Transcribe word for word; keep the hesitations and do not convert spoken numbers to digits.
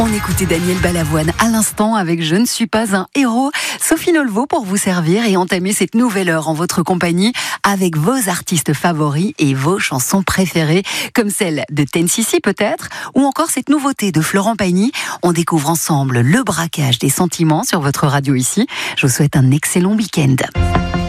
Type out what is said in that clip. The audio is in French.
On écoutait Daniel Balavoine à l'instant avec Je ne suis pas un héros. Sophie Nolvo pour vous servir et entamer cette nouvelle heure en votre compagnie avec vos artistes favoris et vos chansons préférées, comme celle de Ten Sissi peut-être, ou encore cette nouveauté de Florent Pagny. On découvre ensemble le braquage des sentiments sur votre radio ici. Je vous souhaite un excellent week-end.